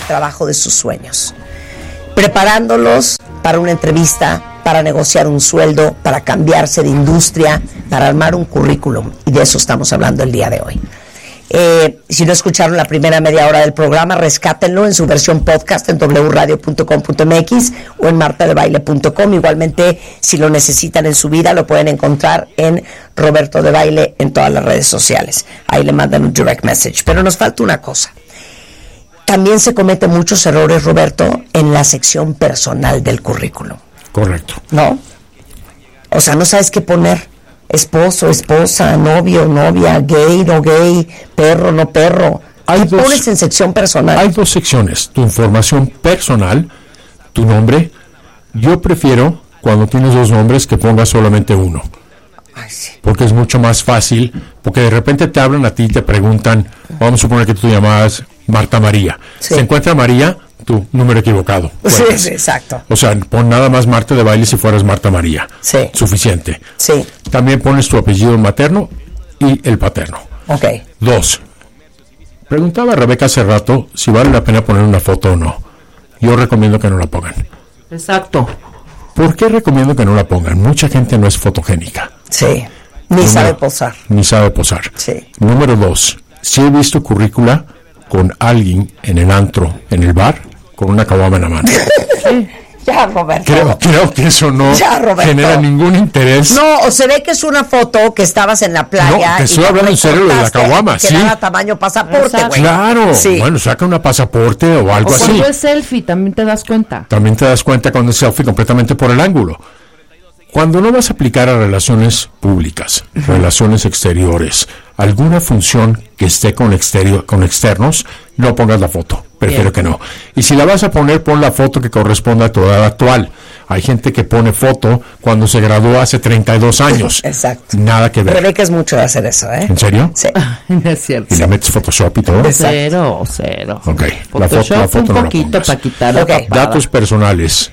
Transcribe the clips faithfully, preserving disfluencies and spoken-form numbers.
trabajo de sus sueños, preparándolos para una entrevista, para negociar un sueldo, para cambiarse de industria, para armar un currículum. Y de eso estamos hablando el día de hoy. Eh, si no escucharon la primera media hora del programa, rescátenlo en su versión podcast en doble u radio punto com punto m x o en marta de baile punto com. Igualmente, si lo necesitan en su vida, lo pueden encontrar en Roberto de Baile en todas las redes sociales. Ahí le mandan un direct message. Pero nos falta una cosa. También se cometen muchos errores, Roberto, en la sección personal del currículum. Correcto. ¿No? O sea, no sabes qué poner. Esposo, esposa, novio, novia, gay, no gay, perro, no perro. Hay ¿Qué dos, pones en sección personal? Hay dos secciones. Tu información personal, tu nombre. Yo prefiero, cuando tienes dos nombres, que pongas solamente uno. Ay, sí. Porque es mucho más fácil, porque de repente te hablan a ti y te preguntan, vamos a suponer que tú te llamabas Marta María. Sí. Se encuentra María, tu número equivocado. Sí, sí, exacto. O sea, pon nada más Marta de Baile si fueras Marta María. Sí. Suficiente. Sí. También pones tu apellido materno y el paterno. Ok. Dos. Preguntaba a Rebeca hace rato si vale la pena poner una foto o no. Yo recomiendo que no la pongan. Exacto. ¿Por qué recomiendo que no la pongan? Mucha gente no es fotogénica. Sí. Ni Número, sabe posar. Ni sabe posar. Sí. Número dos. Si he visto currícula con alguien en el antro, en el bar, con una caguama en la mano. Sí. Ya, Roberto. Creo, creo que eso no ya, genera ningún interés. No, o se ve que es una foto que estabas en la playa. No, te estoy hablando en serio de la caguama, que sí. era tamaño pasaporte, güey. Claro, sí. Bueno, saca una pasaporte o algo o así. cuando es selfie, también te das cuenta. También te das cuenta cuando es selfie completamente por el ángulo. Cuando no vas a aplicar a relaciones públicas, uh-huh. relaciones exteriores, alguna función que esté con exterior, con externos, no pongas la foto. Prefiero Bien. que no. Y si la vas a poner, pon la foto que corresponda a tu edad actual. Hay gente que pone foto cuando se graduó hace treinta y dos años. Exacto. Nada que ver. Rebeca es mucho de hacer eso, ¿eh? ¿En serio? Sí. Es cierto. ¿Y le metes Photoshop y todo? Exacto. Cero, cero. Ok. Photoshop la foto, la foto un no poquito la para quitar la okay. papada. Datos personales.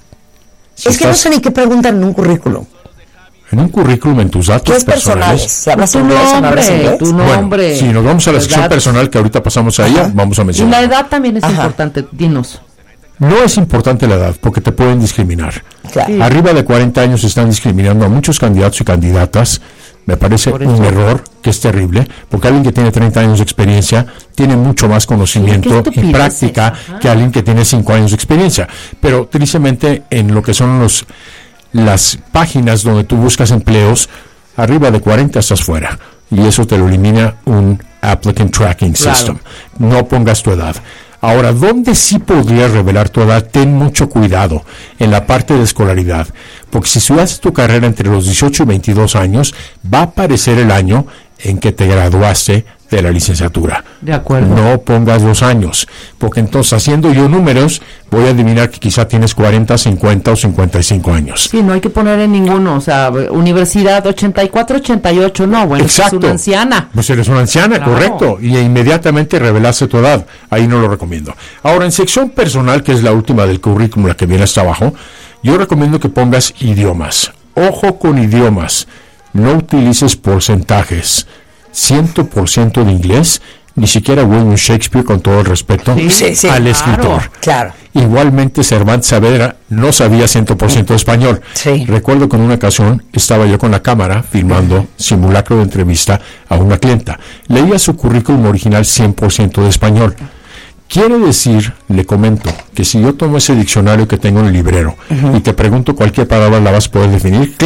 Si es que estás... no sé ni qué preguntan en un currículum. En un currículum, en tus datos ¿Qué es personales. personales? ¿Se hablas tu inglés nombre, o no hablas inglés? Tu nombre. Bueno, si nos vamos a la sección personal, que ahorita pasamos a ella, Ajá. vamos a mencionar. Y la edad también es Ajá. importante, dinos. No es importante la edad, porque te pueden discriminar. Claro. Sí. Arriba de cuarenta años están discriminando a muchos candidatos y candidatas. Me parece un error que es terrible, porque alguien que tiene treinta años de experiencia tiene mucho más conocimiento y práctica que alguien que tiene cinco años de experiencia. Pero tristemente en lo que son los las páginas donde tú buscas empleos, arriba de cuarenta estás fuera. Y eso te lo elimina un Applicant Tracking claro. System. No pongas tu edad. Ahora, ¿dónde sí podrías revelar tu edad? Ten mucho cuidado en la parte de escolaridad, porque si estudiaste tu carrera entre los dieciocho y veintidós años, va a aparecer el año en que te graduaste de la licenciatura. De acuerdo. No pongas dos años, porque entonces haciendo yo números, voy a adivinar que quizá tienes cuarenta, cincuenta o cincuenta y cinco años. Sí, no hay que poner en ninguno, o sea, universidad ochenta y cuatro, ochenta y ocho, no, bueno, Exacto. es una anciana. Pues eres una anciana, claro. correcto, y inmediatamente revelaste tu edad, ahí no lo recomiendo. Ahora, en sección personal, que es la última del currículum, la que viene hasta abajo, yo recomiendo que pongas idiomas. Ojo con idiomas, no utilices porcentajes. cien por ciento de inglés, ni siquiera William Shakespeare, con todo el respeto sí, sí, sí, al claro, escritor. Claro. Igualmente Cervantes Saavedra no sabía cien por ciento de español. Sí. Recuerdo que en una ocasión estaba yo con la cámara filmando simulacro de entrevista a una clienta. Leía su currículum original cien por ciento de español. Quiere decir, le comento, que si yo tomo ese diccionario que tengo en el librero uh-huh. y te pregunto cualquier palabra, ¿la vas a poder definir?